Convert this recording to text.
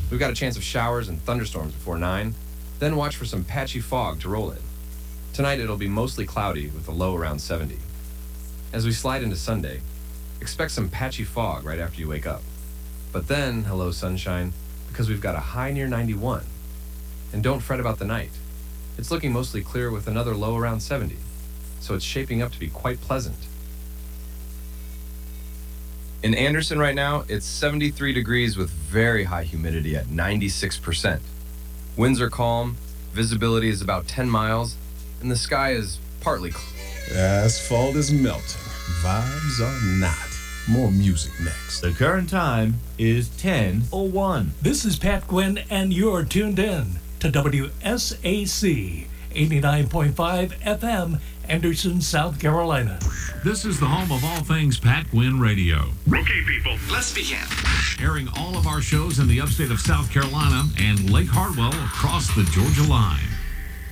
We've got a chance of showers and thunderstorms before 9, then watch for some patchy fog to roll in. Tonight it'll be mostly cloudy with a low around 70. As we slide into Sunday, expect some patchy fog right after you wake up. But then, hello sunshine, because we've got a high near 91. And don't fret about the night. It's looking mostly clear with another low around 70, so it's shaping up to be quite pleasant. In Anderson right now, it's 73 degrees with very high humidity at 96%. Winds are calm, visibility is about 10 miles, and the sky is partly clear. Asphalt is melting. Vibes are not. More music next. The current time is 10:01. This is Pat Gwynn, and you're tuned in to WSAC 89.5 FM, Anderson, South Carolina. This is the home of all things Pat Gwynn Radio. Okay, people, let's begin. Airing all of our shows in the upstate of South Carolina and Lake Hartwell across the Georgia line.